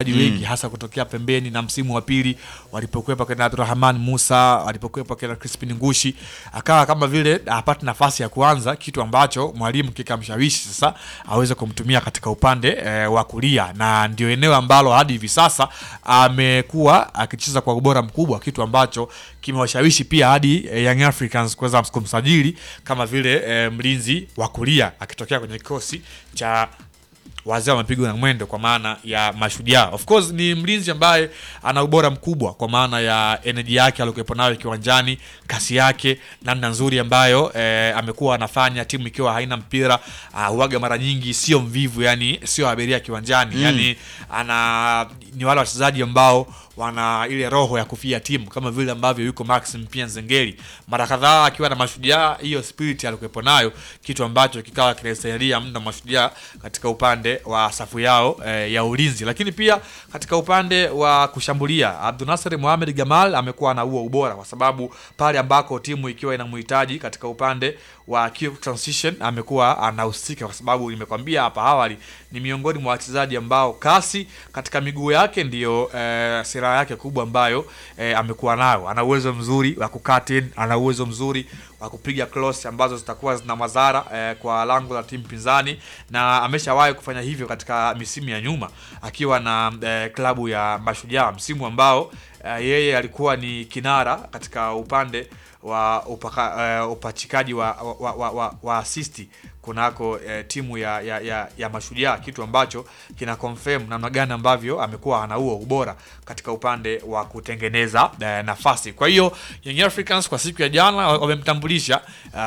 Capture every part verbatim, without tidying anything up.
wachezaji mm. wengi hasa kutokea pembeni, na msimu wa pili walipokuepa kwa Abdurrahman Musa, walipokuepa kwa Crispin Ngushi, akawa kama vile apata nafasi ya kuanza, kitu ambacho mwalimu kikamshawishi sasa aweze kumtumia katika upande e, wa kulia, na ndio eneo ambalo hadi hivi sasa amekuwa akicheza kwa ubora mkubwa, kitu ambacho kimewashawishi pia hadi e, Young Africans kuweza kumsajili kama vile e, mlinzi wa kulia akitokea kwenye kikosi cha wazee wa mapigo na mwendo kwa maana ya Mashujaa. Of course ni mlinzi ambaye ana ubora mkubwa kwa maana ya energy yake aliyokuwa nayo kiwanjani, kasi yake, namna nzuri ambayo e, amekuwa anafanya timu ikiwa haina mpira, uh, huaga mara nyingi sio mvivu, yani sio abiria kiwanjani. Mm. Yani ana ni wale wachezaji ambao wana ile roho ya kufia timu kama vile ambavyo yuko Maxim pia Nzengeli. Mara kadhaa akiwa na Mashujaa, hiyo spirit alikuwa nayo, kitu ambacho kikawa kinasaidia mno Mashujaa katika upande wa safu yao e, ya ulinzi. Lakini pia katika upande wa kushambulia, Abdunasir Mohamed Gamal amekuwa na huo ubora, kwa sababu pale ambako timu ikiwa inamhitaji katika upande wa quick transition amekuwa anahusika, kwa sababu nimekwambia hapa awali ni miongoni mwa wachezaji ambao kasi katika miguu yake ndio e, sira yake kubwa ambayo e, amekuwa nayo. Ana uwezo mzuri wa kucut in, ana uwezo mzuri wa kupiga cross ambazo zitakuwa zina madhara e, kwa lango la timu pinzani, na ameshawahi kufanya hivyo katika misimu ya nyuma akiwa na e, klabu ya Mashujaa, msimu ambao e, yeye alikuwa ni kinara katika upande wa upaka, uh, upachikaji wa wa, wa, wa, wa assist kunako uh, timu ya ya, ya, ya Mashujaa, kitu ambacho kina confirm namna gani ambavyo amekuwa ana huo ubora katika upande wa kutengeneza uh, nafasi. Kwa hiyo Young Africans kwa siku ya jana wamemtambulisha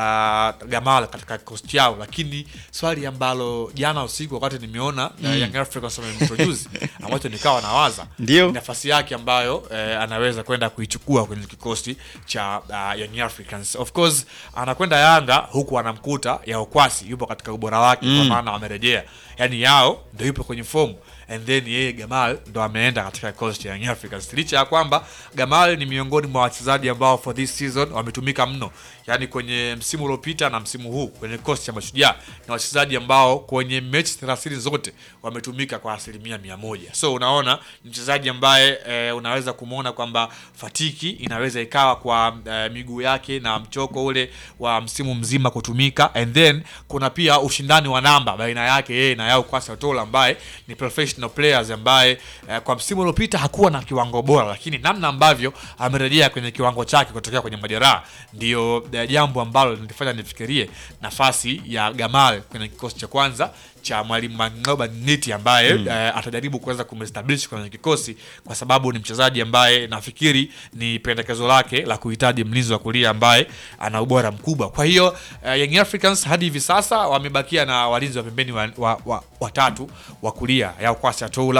uh, Gamal katika kikosi yao, lakini swali ambalo jana usiku wakati nimeona uh, mm. Young Africans wamemproduce ambacho nikawa nawaza nafasi yake ambayo uh, anaweza kwenda kuichukua kwenye kikosi cha uh, Young Africans. Of course anakwenda Yanga huku anamkuta Yao Kwasi yupo katika ubora wake, mm. kwa maana wamerejea, yani Yao ndio yupo kwenye form, and then yeye Gamal ndo ameenda katika kikosi cha Young Africans, licha ya kwamba Gamal ni miongoni mwa wachezaji ambao for this season wametumika mno, yani kwenye msimu uliopita na msimu huu kwenye kikosi cha Mashujaa na wachezaji ambao kwenye mechi thelathini zote wametumika kwa asilimia mia moja. So unaona mchezaji ambaye e, unaweza kumuona kwamba fatiki inaweza ikawa kwa e, miguu yake na mchoko ule wa msimu mzima kutumika, and then kuna pia ushindani wa namba baina yake yeye na Yao Kwasi Otola ambaye ni professional players ambaye eh, kwa msimu uliopita hakuwa na kiwango bora, lakini namna ambavyo amerejea kwenye kiwango chake kutokea kwenye majeraha ndio eh, jambo ambalo linifanya nifikirie nafasi ya Gamal kwenye kikosi cha kwanza cha mwalimu Mangoba Niti ambaye mm. eh, atajaribu kuweza kumestablish kwenye kikosi, kwa sababu ni mchezaji ambaye nafikiri ni pendekezo lake la kuhitaji mlinzi wa kulia ambaye ana ubora mkubwa. Kwa hiyo eh, Young Africans hadi hivi sasa wamebakia na walinzi wa pembeni watatu wa, wa, wa, wa kulia, Yao Kwasi Otola,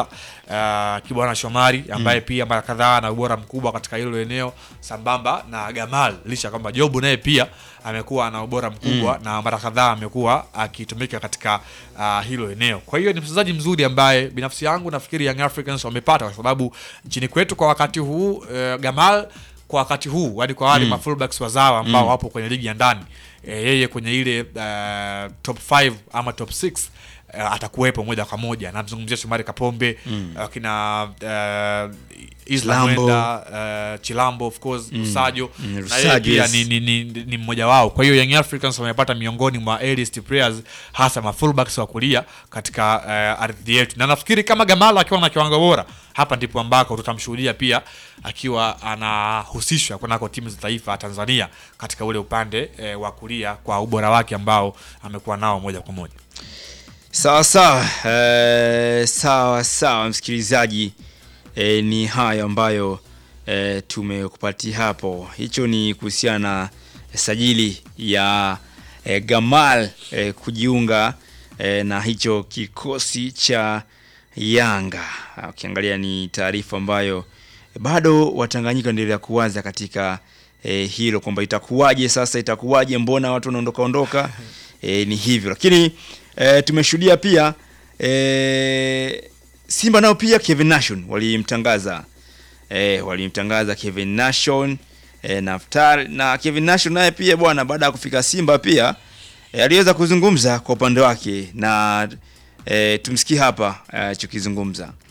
uh, Kibwana Shomari ambaye mm. pia mara kadhaa na ubora mkubwa katika hilo eneo, sambamba na Gamal, licha kwamba Jobu naye pia amekuwa na ubora mkubwa mm. na mara kadhaa amekuwa akitumika katika uh, hilo eneo. Kwa hiyo ni mchezaji mzuri ambaye binafsi yangu nafikiri Young Africans wamepata, kwa sababu nchini kwetu kwa wakati huu uh, Gamal kwa wakati huu hadi kwa wale mm. mafullbacks wazawa ambao mm. wapo kwenye ligi ya ndani, e, yeye kwenye ile uh, top five ama top six uh, atakuwepo moja kwa moja. Namzungumzia Shomari Kapombe, mm. uh, kina uh, Islam Wenda, uh, Chilambo of course, mm. Usajo, mm. na yeye pia ni, ni, ni, ni mmoja wao. Kwa hiyo Young Africans wamepata miongoni mwa elite players, hasa ma fullbacks wa kulia katika uh, ardhi yetu, na nafikiri kama Gamal akiwa na kiwango bora, hapa ndipo ambako tutamshuhudia pia akiwa anahusishwa kunako timu za taifa ya Tanzania katika ule upande e, wa kulia kwa ubora wake ambao amekuwa nao moja kwa moja. Sawa sawa, eh, sawa sawa msikilizaji, eh, ni hayo ambayo eh, tumekupatia hapo. Hicho ni kuhusiana na sajili ya eh, Gamal eh, kujiunga eh, na hicho kikosi cha Yanga. Ukiangalia ni taarifa ambayo bado Watanganyika endelea kuwaza katika eh, hilo kwamba itakuwaje sasa, itakuwaje, mbona watu wanaondoka ondoka. eh, ni hivyo, lakini eh, tumeshuhudia pia eh, Simba nao pia Kevin Nation walimtangaza eh, walimtangaza Kevin Nation eh, Naftar, na Kevin Nation naye pia bwana baada ya kufika Simba pia eh, aliweza kuzungumza kwa upande wake, na E, tumsikie hapa e, chukizungumza.